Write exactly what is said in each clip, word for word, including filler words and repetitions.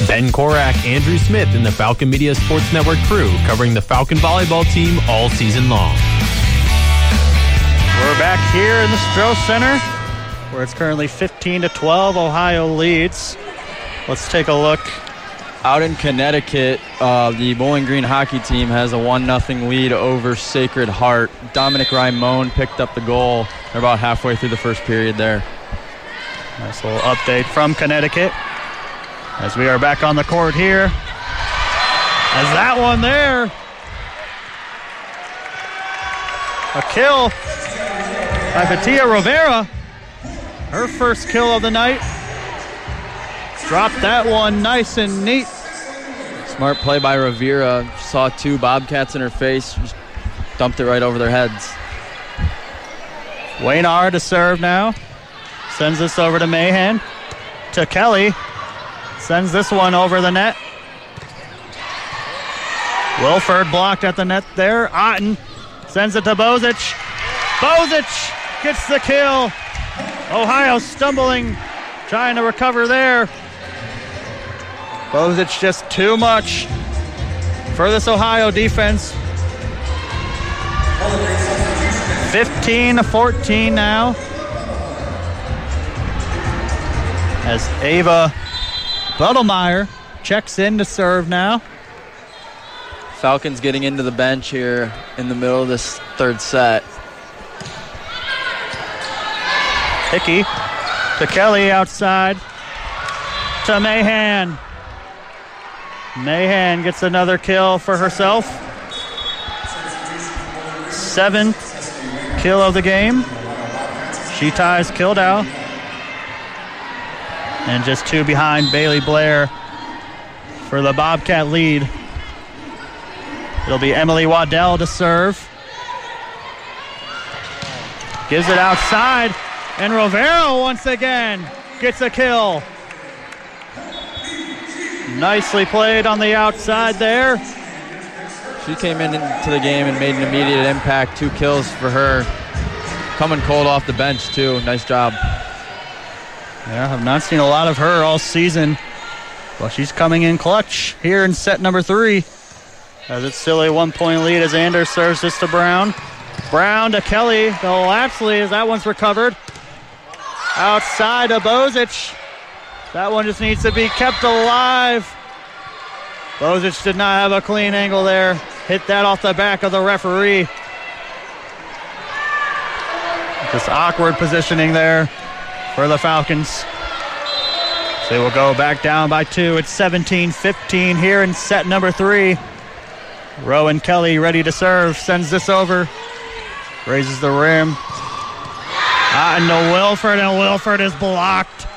Ben Korak, Andrew Smith, and the Falcon Media Sports Network crew covering the Falcon volleyball team all season long. We're back here in the Stroh Center, where it's currently fifteen to twelve. Ohio leads. Let's take a look. Out in Connecticut, uh, the Bowling Green hockey team has a one nothing lead over Sacred Heart. Dominic Raimon picked up the goal. They're about halfway through the first period there. Nice little update from Connecticut as we are back on the court here. As that one there. A kill by Fatia Rivera. Her first kill of the night. Dropped that one nice and neat. Smart play by Rivera. Saw two Bobcats in her face. Just dumped it right over their heads. Waynard to serve now. Sends this over to Mahan. To Kelly. Sends this one over the net. Wilford blocked at the net there. Otten sends it to Bozic. Bozic gets the kill. Ohio stumbling, trying to recover there. Bozic just too much for this Ohio defense. fifteen to fourteen now. As Ava Buttlemeyer checks in to serve now. Falcons getting into the bench here in the middle of this third set. Hickey to Kelly outside. To Mahan. Mahan gets another kill for herself. Seventh kill of the game. She ties Kildow. And just two behind Bailey Blair for the Bobcat lead. It'll be Emily Waddell to serve. Gives it outside. And Rivera once again gets a kill. Nicely played on the outside there. She came in into the game and made an immediate impact. Two kills for her. Coming cold off the bench, too. Nice job. Yeah, I've not seen a lot of her all season. Well, she's coming in clutch here in set number three. As it's still a one-point lead as Anders serves this to Brown. Brown to Kelly. The Lapsley as that one's recovered. Outside to Bozic. That one just needs to be kept alive. Bozic did not have a clean angle there. Hit that off the back of the referee. Just awkward positioning there for the Falcons. So they will go back down by two. It's seventeen fifteen here in set number three. Rowan Kelly ready to serve. Sends this over. Raises the rim. Ah, and to Wilford, and Wilford is blocked.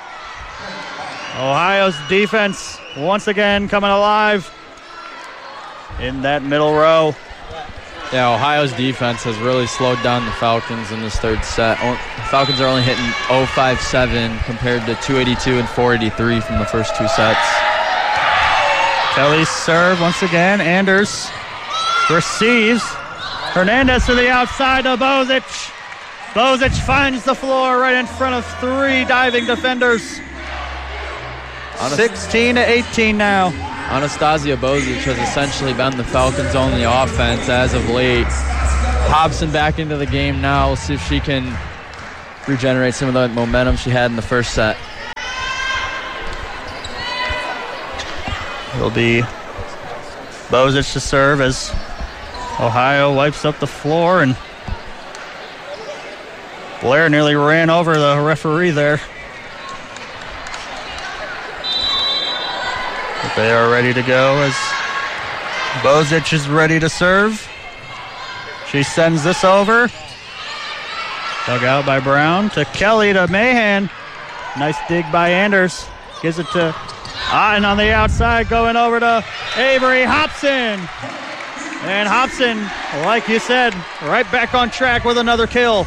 Ohio's defense once again coming alive in that middle row. Yeah, Ohio's defense has really slowed down the Falcons in this third set. The Falcons are only hitting oh five seven compared to two eighty-two and four eighty-three from the first two sets. Kelly's serve once again. Anders receives. Hernandez to the outside to Bozic. Bozic finds the floor right in front of three diving defenders. sixteen to eighteen now. Anastasia Bozic has essentially been the Falcons' only offense as of late. Hobson back into the game now. We'll see if she can regenerate some of the momentum she had in the first set. It'll be Bozic to serve as Ohio wipes up the floor, and Blair nearly ran over the referee there. But they are ready to go as Bozic is ready to serve. She sends this over. Dug out by Brown to Kelly to Mahan. Nice dig by Anders. Gives it to Otten on the outside, going over to Avery Hobson. And Hobson, like you said, right back on track with another kill.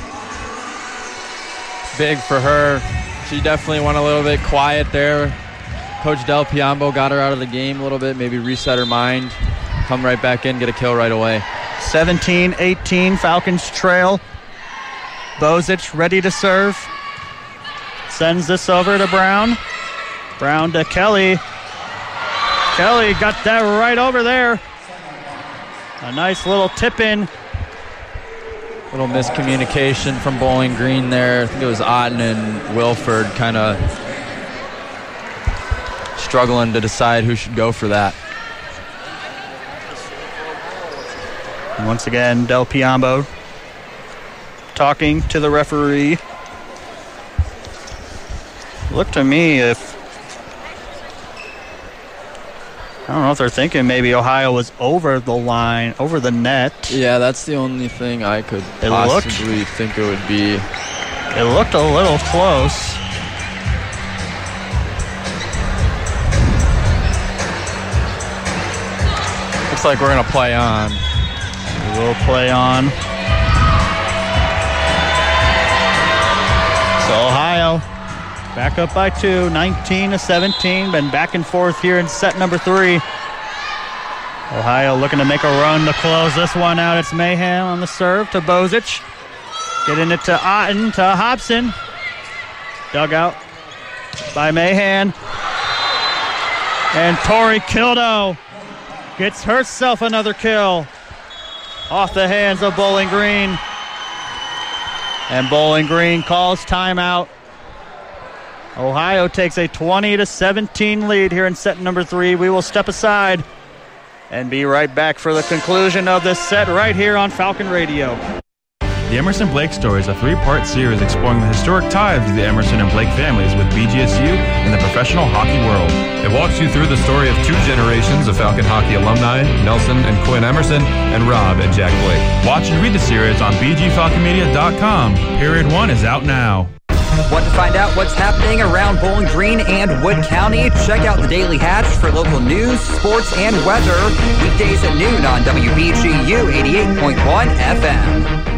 Big for her. She definitely went a little bit quiet there. Coach Del Piombo got her out of the game a little bit, maybe reset her mind, come right back in, get a kill right away. seventeen eighteen, Falcons trail. Bozic ready to serve. Sends this over to Brown. Brown to Kelly. Kelly got that right over there. A nice little tip-in. Little miscommunication from Bowling Green there. I think it was Otten and Wilford kind of struggling to decide who should go for that. And once again, Del Piombo talking to the referee. Look to me if I don't know if they're thinking maybe Ohio was over the line, over the net. Yeah, that's the only thing I could It possibly looked- think it would be. It looked a little close. Looks like we're going to play on. We'll play on. So Ohio back up by two, nineteen to seventeen. Been back and forth here in set number three. Ohio looking to make a run to close this one out. It's Mahan on the serve to Bozic. Getting it to Otten, to Hobson. Dug out by Mahan. And Tori Kildo gets herself another kill off the hands of Bowling Green. And Bowling Green calls timeout. Ohio takes a twenty to seventeen lead here in set number three. We will step aside and be right back for the conclusion of this set right here on Falcon Radio. The Emerson Blake Story is a three-part series exploring the historic ties of the Emerson and Blake families with B G S U and the professional hockey world. It walks you through the story of two generations of Falcon hockey alumni, Nelson and Quinn Emerson, and Rob and Jack Blake. Watch and read the series on b g falcon media dot com. Period one is out now. Want to find out what's happening around Bowling Green and Wood County? Check out the Daily Hatch for local news, sports, and weather. Weekdays at noon on W B G U eighty-eight point one F M.